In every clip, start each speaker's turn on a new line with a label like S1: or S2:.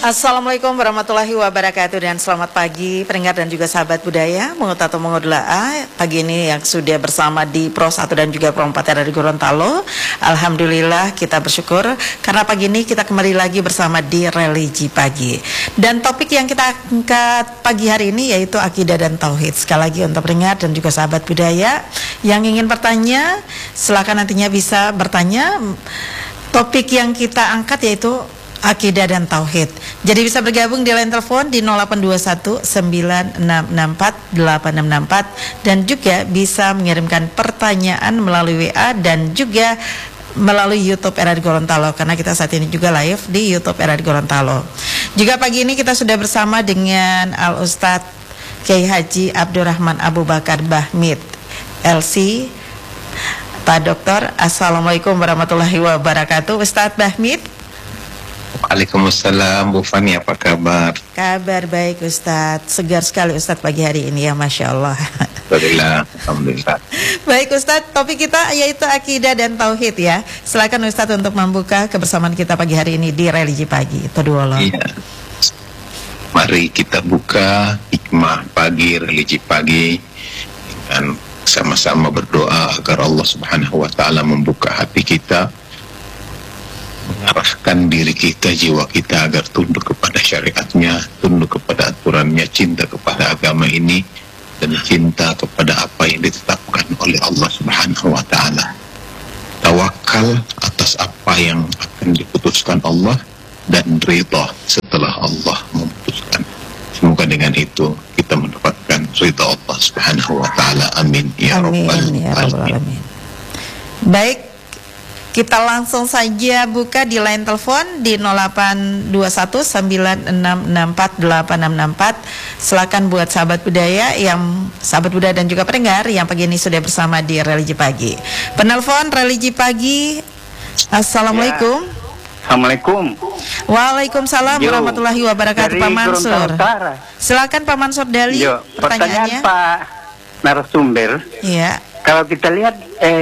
S1: Assalamualaikum warahmatullahi wabarakatuh dan selamat pagi pendengar dan juga sahabat budaya Mengotato Mengodula'a. Pagi ini yang sudah bersama di Pro 1 dan juga Pro 4 dari Gorontalo. Alhamdulillah kita bersyukur karena pagi ini kita kembali lagi bersama di Religi Pagi. Dan topik yang kita angkat pagi hari ini yaitu akidah dan tauhid. Sekali lagi untuk pendengar dan juga sahabat budaya yang ingin bertanya, silakan nantinya bisa bertanya. Topik yang kita angkat yaitu akidah dan tauhid. Jadi bisa bergabung di line telepon di 0821 9664 8664 dan juga bisa mengirimkan pertanyaan melalui WA dan juga melalui YouTube RRI Gorontalo karena kita saat ini juga live di YouTube RRI Gorontalo. Juga pagi ini kita sudah bersama dengan Al Ustadz Kiai Haji Abdurrahman Abu Bakar Bahmid LC. Pak Dokter, Assalamualaikum warahmatullahi wabarakatuh. Ustadz Bahmid.
S2: Waalaikumsalam, Bu Fani, apa kabar?
S1: Kabar baik Ustadz, segar sekali Ustadz pagi hari ini ya, Masya Allah.
S2: Alhamdulillah.
S1: Baik Ustadz, topik kita yaitu akidah dan tauhid ya. Silakan Ustadz untuk membuka kebersamaan kita pagi hari ini di Religi Pagi. Tadawala.
S2: Iya. Mari kita buka hikmah pagi, Religi Pagi dan sama-sama berdoa agar Allah Subhanahu wa Ta'ala membuka hati kita, mengarahkan diri kita, jiwa kita agar tunduk kepada syariatnya, tunduk kepada aturannya, cinta kepada agama ini, dan cinta kepada apa yang ditetapkan oleh Allah Subhanahu wa Ta'ala. Tawakal atas apa yang akan diputuskan Allah dan ridha setelah Allah memutuskan. Semoga dengan itu kita mendapatkan ridha Allah Subhanahu wa Ta'ala. Amin ya rabbal alamin.
S1: Baik, kita langsung saja buka di line telepon di 082196648664. Silakan buat sahabat budaya dan juga pendengar yang pagi ini sudah bersama di Religi Pagi. Penelpon Religi Pagi. Assalamualaikum.
S3: Ya. Assalamualaikum.
S1: Waalaikumsalam warahmatullahi wabarakatuh. Pak Mansur. Silakan Pak Mansur Dali.
S3: Pertanyaan Pak narasumber.
S1: Iya.
S3: Kalau kita lihat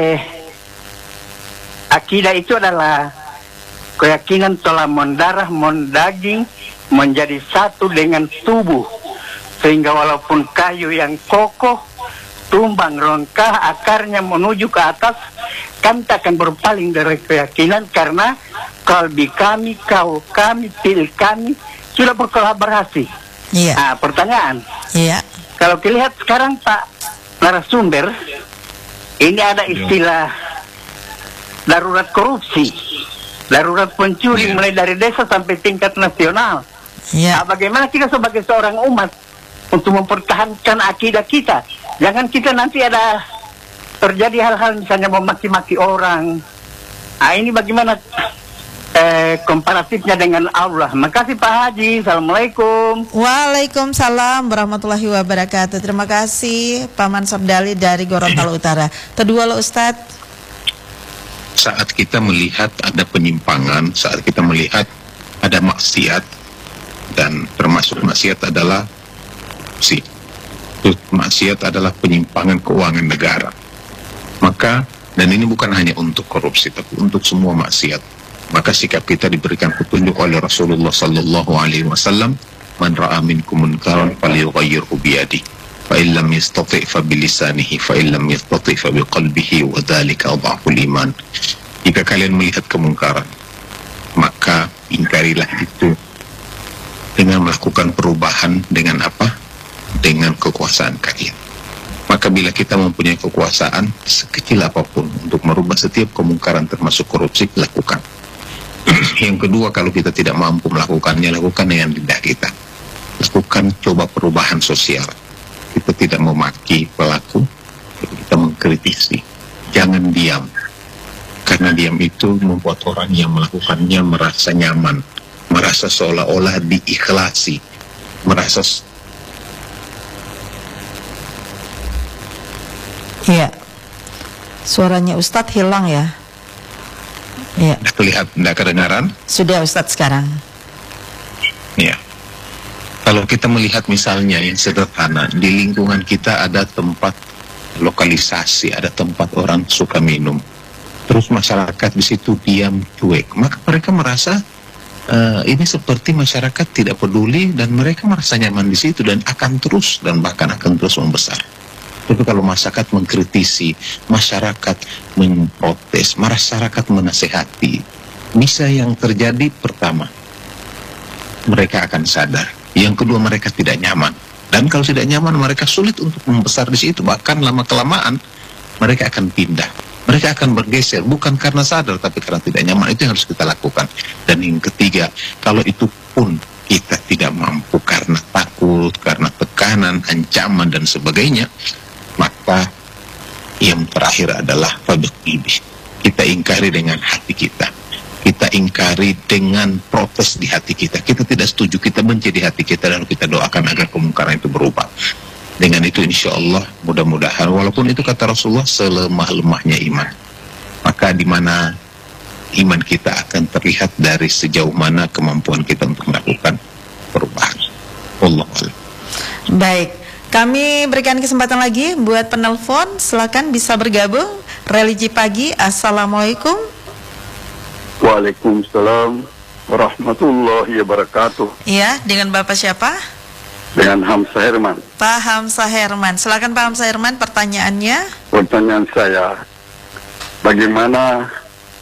S3: akidah itu adalah keyakinan telah mendarah, mendaging, menjadi satu dengan tubuh. Sehingga walaupun kayu yang kokoh, tumbang, rongkah, akarnya menuju ke atas, kami tak akan berpaling dari keyakinan karena kalbi kami, kau kami, pil kami sudah berkolaborasi.
S1: Iya.
S3: Nah, pertanyaan.
S1: Iya.
S3: Kalau dilihat sekarang Pak narasumber, ini ada istilah darurat korupsi, darurat pencuri mulai dari desa sampai tingkat nasional.
S1: Nah,
S3: bagaimana kita sebagai seorang umat untuk mempertahankan akidah kita? Jangan kita nanti ada terjadi hal-hal misalnya memaki-maki orang. Nah, ini bagaimana komparatifnya dengan Allah? Makasih Pak Haji. Assalamualaikum.
S1: Waalaikumsalam warahmatullahi wabarakatuh. Terima kasih Pak Mansur Dali dari Gorontalo Utara. Kedua lo Ustadz.
S2: Saat kita melihat ada penyimpangan, saat kita melihat ada maksiat, dan termasuk maksiat adalah penyimpangan keuangan negara. Maka, dan ini bukan hanya untuk korupsi, tapi untuk semua maksiat. Maka sikap kita diberikan petunjuk oleh Rasulullah Sallallahu Alaihi Wasallam, "Man ra'a minkum munkaran falyughayyirhu biyadihi, fa in lam yastati' fa bilisanihi, fa in lam yastati' fa biqalbihi, wa dzalika adhaful iman." Jika kalian melihat kemungkaran, maka ingkarilah itu dengan melakukan perubahan. Dengan apa? Dengan kekuasaan kalian. Maka bila kita mempunyai kekuasaan sekecil apapun untuk merubah setiap kemungkaran termasuk korupsi, lakukan. Yang kedua, kalau kita tidak mampu melakukannya, lakukan dengan lidah kita. Lakukan coba perubahan sosial. Kita tidak memaki pelaku, kita mengkritisi. Jangan diam. Karena diam itu membuat orang yang melakukannya merasa nyaman, merasa seolah-olah diikhlasi, merasa.
S1: Iya. Suaranya Ustadz hilang ya. Iya.
S2: Terlihat tidak kedengaran?
S1: Sudah Ustadz sekarang.
S2: Iya. Kalau kita melihat misalnya yang sederhana, di lingkungan kita ada tempat lokalisasi, ada tempat orang suka minum. Terus masyarakat di situ diam, cuek. Maka mereka merasa ini seperti masyarakat tidak peduli dan mereka merasa nyaman di situ dan akan terus dan bahkan akan terus membesar. Tapi kalau masyarakat mengkritisi, masyarakat memprotes, masyarakat menasehati, bisa yang terjadi pertama, mereka akan sadar. Yang kedua, mereka tidak nyaman. Dan kalau tidak nyaman, mereka sulit untuk membesar di situ. Bahkan lama-kelamaan, mereka akan pindah. Mereka akan bergeser, bukan karena sadar, tapi karena tidak nyaman. Itu yang harus kita lakukan. Dan yang ketiga, kalau itu pun kita tidak mampu karena takut, karena tekanan, ancaman, dan sebagainya, maka yang terakhir adalah fadqibih. Kita ingkari dengan hati kita. Kita ingkari dengan protes di hati kita. Kita tidak setuju, kita benci di hati kita, dan kita doakan agar kemungkaran itu berubah. Dengan itu insya Allah mudah-mudahan, walaupun itu kata Rasulullah selemah-lemahnya iman, maka di mana iman kita akan terlihat dari sejauh mana kemampuan kita untuk melakukan perubahan. Wallahu a'lam.
S1: Baik, kami berikan kesempatan lagi buat penelpon, silakan bisa bergabung. Religi Pagi, Assalamualaikum.
S4: Waalaikumsalam warahmatullahi wabarakatuh.
S1: Iya, dengan Bapak siapa?
S4: Dengan Hamzah Herman.
S1: Pak Hamzah Herman, silakan Pak Hamzah Herman, pertanyaannya.
S4: Pertanyaan saya, bagaimana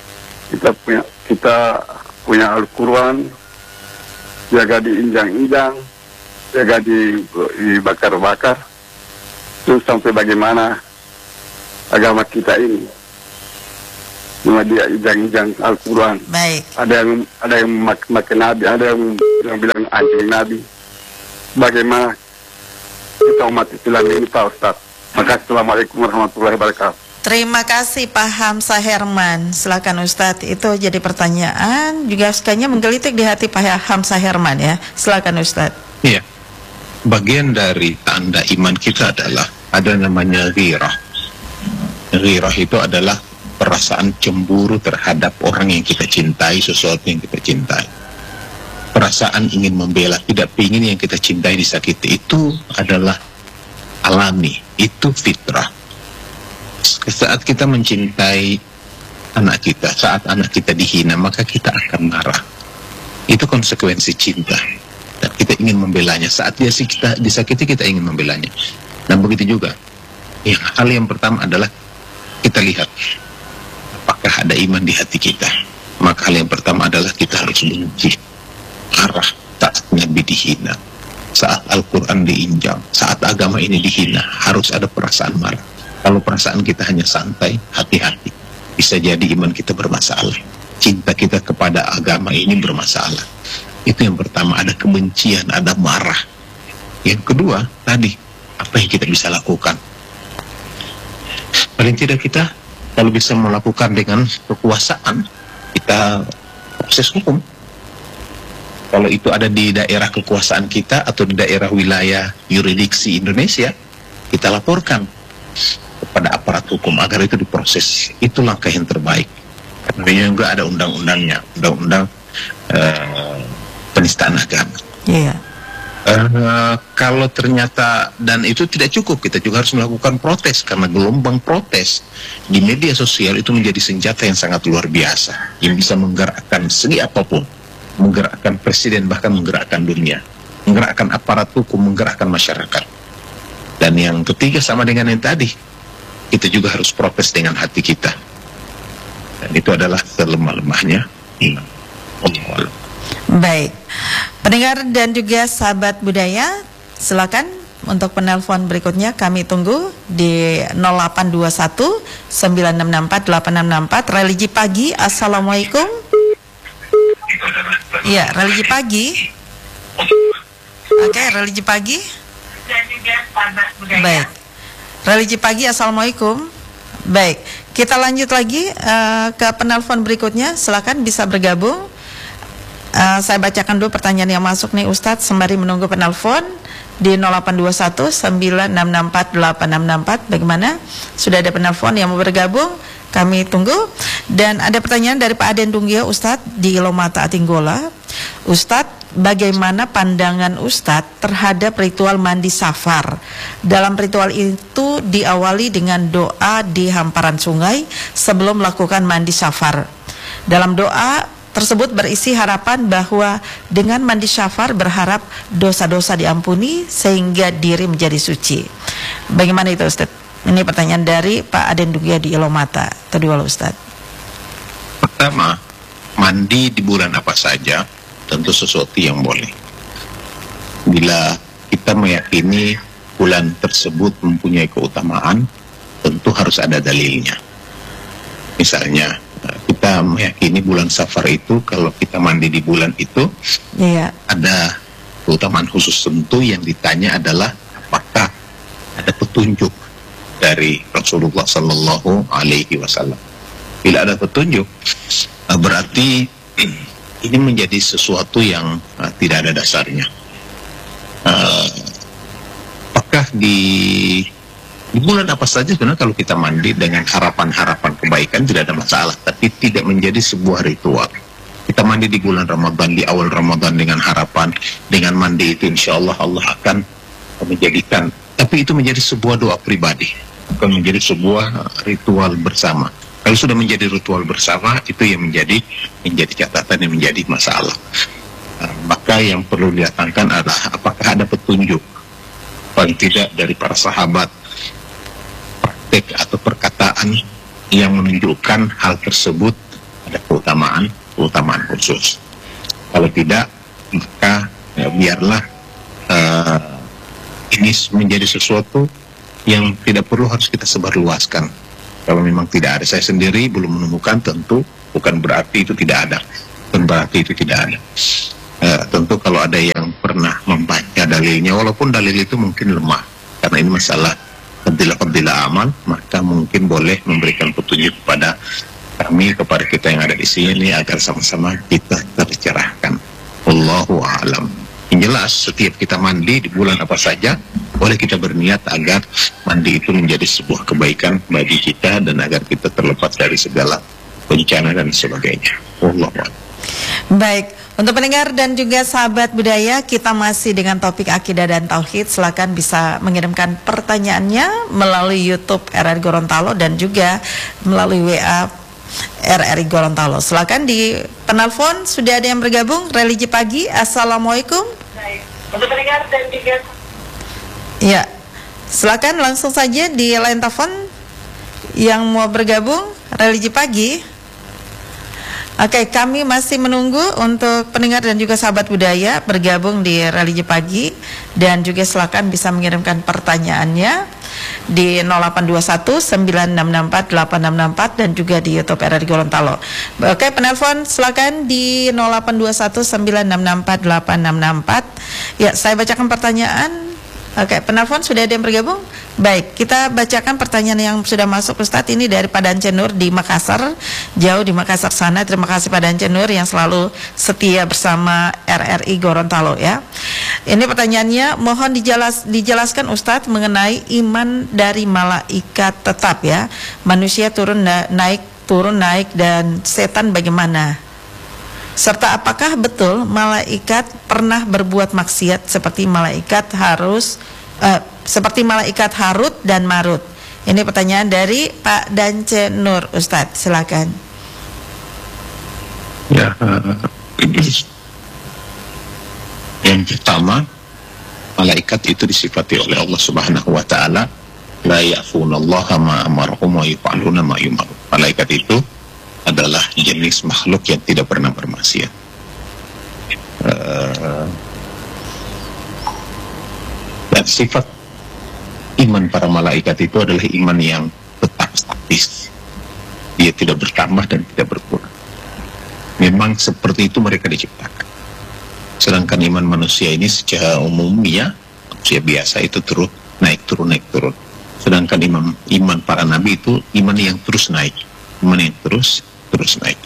S4: kita punya Al-Quran, jaga diinjang-injang, jaga dibakar-bakar, terus sampai bagaimana agama kita ini, cuma dia injang-injang Al-Quran.
S1: Baik.
S4: Ada yang makan Nabi, ada yang bilang anjing Nabi. Bagaimana kita umat Islam ini Pak Ustaz? Maka Assalamualaikum warahmatullahi wabarakatuh.
S1: Terima kasih Pak Hamzah Herman. Silakan Ustadz, itu jadi pertanyaan juga sekalinya menggelitik di hati Pak Hamzah Herman ya. Silakan Ustadz.
S2: Iya. Bagian dari tanda iman kita adalah ada namanya ghirah. Ghirah itu adalah perasaan cemburu terhadap orang yang kita cintai, sesuatu yang kita cintai. Perasaan ingin membela, tidak ingin yang kita cintai disakiti, itu adalah alami, itu fitrah. Saat kita mencintai anak kita, saat anak kita dihina, maka kita akan marah. Itu konsekuensi cinta. Dan kita ingin membelanya. Saat dia kita disakiti, kita ingin membelanya. Dan begitu juga. Hal yang pertama adalah kita lihat apakah ada iman di hati kita. Maka hal yang pertama adalah kita harus benci, marah saat Nabi dihina, saat Al-Quran diinjang, saat agama ini dihina. Harus ada perasaan marah. Kalau perasaan kita hanya santai, hati-hati, bisa jadi iman kita bermasalah, cinta kita kepada agama ini bermasalah. Itu yang pertama, ada kebencian, ada marah. Yang kedua, tadi, apa yang kita bisa lakukan? Paling tidak kita, kalau bisa melakukan dengan kekuasaan, kita proses hukum. Kalau itu ada di daerah kekuasaan kita atau di daerah wilayah yurisdiksi Indonesia, kita laporkan kepada aparat hukum agar itu diproses. Itu langkah yang terbaik. Karena juga ada undang-undangnya, undang-undang penistaan agama.
S1: Iya.
S2: Kalau ternyata, dan itu tidak cukup, kita juga harus melakukan protes, karena gelombang protes di media sosial itu menjadi senjata yang sangat luar biasa, yang bisa menggerakkan segi apapun, menggerakkan presiden, bahkan menggerakkan dunia, menggerakkan aparat hukum, menggerakkan masyarakat. Dan yang ketiga sama dengan yang tadi, kita juga harus protes dengan hati kita. Dan itu adalah selemah-lemahnya iman. Allah.
S1: Baik, pendengar dan juga sahabat budaya, silakan untuk penelpon berikutnya kami tunggu di 0821 9664 8664. Religi Pagi, Assalamualaikum. Iya, Religi Pagi. Oke, Religi Pagi. Baik, Religi Pagi, Assalamualaikum. Baik, kita lanjut lagi ke penelpon berikutnya. Silakan bisa bergabung. Saya bacakan dulu pertanyaan yang masuk nih Ustadz, sembari menunggu penelpon di 0821 9664 8664. Bagaimana? Sudah ada penelpon yang mau bergabung? Kami tunggu. Dan ada pertanyaan dari Pak Aden Dunggio Ustadz di Ilomata Atinggola. Ustadz, bagaimana pandangan Ustadz terhadap ritual mandi safar? Dalam ritual itu diawali dengan doa di hamparan sungai sebelum melakukan mandi safar. Dalam doa tersebut berisi harapan bahwa dengan mandi syafar berharap dosa-dosa diampuni sehingga diri menjadi suci. Bagaimana itu Ustaz? Ini pertanyaan dari Pak Aden Dugia di Ilomata. Tadi walau Ustaz.
S2: Pertama, mandi di bulan apa saja tentu sesuatu yang boleh. Bila kita meyakini bulan tersebut mempunyai keutamaan, tentu harus ada dalilnya. Misalnya, kita meyakini bulan Safar itu, kalau kita mandi di bulan itu, ada keutamaan khusus. Tentu yang ditanya adalah apakah ada petunjuk dari Rasulullah Sallallahu Alaihi Wasallam. Bila ada petunjuk, berarti ini menjadi sesuatu yang tidak ada dasarnya. Apakah di bulan apa saja sebenarnya kalau kita mandi dengan harapan-harapan kebaikan tidak ada masalah, tapi tidak menjadi sebuah ritual. Kita mandi di bulan Ramadan, di awal Ramadan dengan harapan, dengan mandi itu insya Allah Allah akan menjadikan, tapi itu menjadi sebuah doa pribadi, bukan menjadi sebuah ritual bersama. Kalau sudah menjadi ritual bersama, itu yang menjadi catatan, yang menjadi masalah. Maka yang perlu didatangkan adalah apakah ada petunjuk, paling tidak dari para sahabat, praktek atau perkataan yang menunjukkan hal tersebut ada keutamaan khusus. Kalau tidak, maka biarlah ini menjadi sesuatu yang tidak perlu harus kita sebarluaskan. Kalau memang tidak ada, saya sendiri belum menemukan, tentu bukan berarti itu tidak ada, bukan berarti itu tidak ada. Tentu kalau ada yang pernah membaca dalilnya, walaupun dalil itu mungkin lemah, karena ini masalah fadilah amal, maka mungkin boleh memberikan petunjuk kepada kami, kepada kita yang ada di sini, agar sama-sama kita tercerahkan. Wallahu a'lam. Yang jelas, setiap kita mandi di bulan apa saja, boleh kita berniat agar mandi itu menjadi sebuah kebaikan bagi kita dan agar kita terlepas dari segala bencana dan sebagainya. Wallahu a'lam.
S1: Baik, untuk pendengar dan juga sahabat budaya, kita masih dengan topik akidah dan tauhid. Silakan bisa mengirimkan pertanyaannya melalui YouTube RRI Gorontalo dan juga melalui WA RRI Gorontalo. Silakan di penelpon sudah ada yang bergabung. Religi Pagi, Assalamualaikum.
S5: Baik, untuk pendengar dan juga
S1: ya, silakan langsung saja di line telepon yang mau bergabung. Religi Pagi. Oke, kami masih menunggu untuk pendengar dan juga sahabat budaya bergabung di Religi Pagi, dan juga silakan bisa mengirimkan pertanyaannya di 0821 9664 8664 dan juga di YouTube RRI Gorontalo. Oke, penelpon silakan di 0821 9664 8664. Ya, saya bacakan pertanyaan. Oke, penelpon sudah ada yang bergabung? Baik, kita bacakan pertanyaan yang sudah masuk Ustadz. Ini dari Pak Dance Nur di Makassar, jauh di Makassar sana. Terima kasih Pak Dance Nur yang selalu setia bersama RRI Gorontalo ya. Ini pertanyaannya, mohon dijelaskan Ustadz mengenai iman dari malaikat tetap ya. Manusia turun naik dan setan bagaimana? Serta apakah betul malaikat pernah berbuat maksiat seperti malaikat Harut dan Marut? Ini pertanyaan dari Pak Dance Nur, Ustadz, silakan.
S2: Ya, yang pertama, malaikat itu disifati oleh Allah Subhanahu wa taala, la ya'funallaha ma amarahum wa yaf'aluna ma yu'marun. Malaikat itu adalah jenis makhluk yang tidak pernah bermaksiat. Dan sifat iman para malaikat itu adalah iman yang tetap statis. Dia tidak bertambah dan tidak berkurang. Memang seperti itu mereka diciptakan. Sedangkan iman manusia ini secara umumnya, manusia biasa itu terus naik turun. Sedangkan iman para nabi itu iman yang terus naik, iman yang terus naik.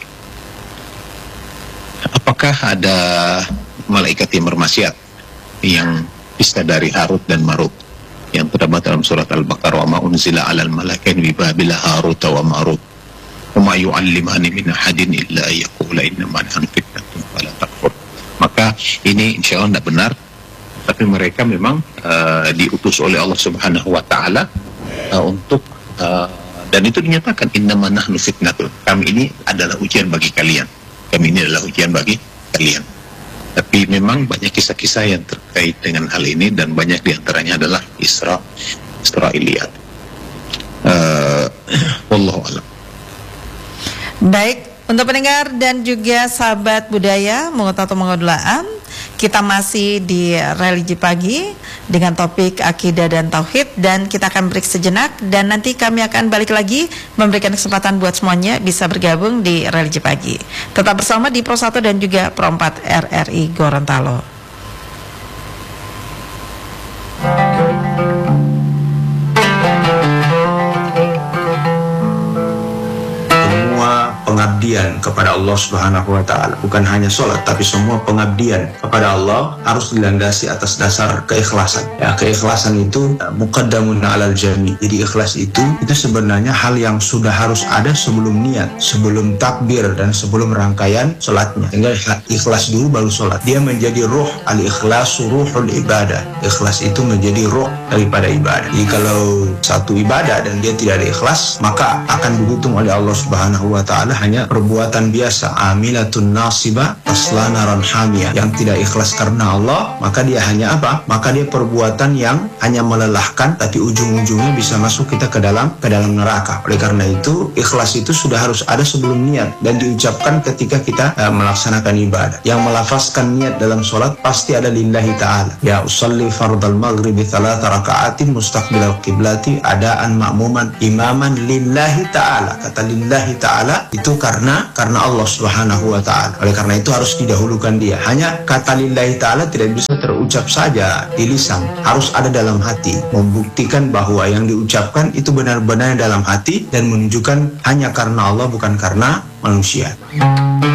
S2: Apakah ada malaikat yang bermaksiat yang bisa dari Harut dan Marut yang terdapat dalam surat Al-Baqarah, wa ma unzila 'alal malaikaini bi Babila Harut wa Marut wa ma yu'allimani min ahadin illa yaqula innama nahnu fitnatun fala takfur. Maka ini insyaallah tidak benar, tapi mereka memang diutus oleh Allah Subhanahu wa taala untuk dan itu dinyatakan innama nahnu fitnatun, kami ini adalah ujian bagi kalian. kami ini adalah ujian bagi kalian. Tapi memang banyak kisah-kisah yang terkait dengan hal ini, dan banyak diantaranya adalah Israiliyat. Wallahu a'lam.
S1: Baik, untuk pendengar dan juga sahabat budaya Mengotato-Mengodulaan, kita masih di religi pagi dengan topik akidah dan tauhid, dan kita akan break sejenak dan nanti kami akan balik lagi memberikan kesempatan buat semuanya bisa bergabung di religi pagi. Tetap bersama di Pro 1 dan juga Pro 4 RRI Gorontalo.
S6: Pengabdian kepada Allah Subhanahu wa taala, bukan hanya sholat, tapi semua pengabdian kepada Allah harus dilandasi atas dasar keikhlasan. Ya, keikhlasan itu muqaddamun 'alal jami. Jadi ikhlas itu sebenarnya hal yang sudah harus ada sebelum niat, sebelum takbir dan sebelum rangkaian sholatnya. Sehingga ikhlas dulu baru sholat. Dia menjadi ruh, al-ikhlasu ruhul ibadah. Ikhlas itu menjadi ruh daripada ibadah. Jadi kalau satu ibadah dan dia tidak ada ikhlas, maka akan dihitung oleh Allah Subhanahu wa taala hanya perbuatan biasa, amilatun nasibah tasla naran hamiyah. Yang tidak ikhlas karena Allah, maka dia hanya apa? Maka dia perbuatan yang hanya melelahkan, tapi ujung-ujungnya bisa masuk kita ke dalam neraka. Oleh karena itu, ikhlas itu sudah harus ada sebelum niat dan diucapkan ketika kita melaksanakan ibadah. Yang melafazkan niat dalam sholat pasti ada lillahi ta'ala. Ya usalli fardal maghribi 3 raka'atin mustaqbilal qiblati adaan ma'muman imaman lillahi ta'ala. Kata lillahi ta'ala itu karena Allah Subhanahu wa taala. Oleh karena itu harus didahulukan dia. Hanya kata lillahi ta'ala tidak bisa terucap saja di lisan, harus ada dalam hati, membuktikan bahwa yang diucapkan itu benar-benar dalam hati dan menunjukkan hanya karena Allah, bukan karena manusia.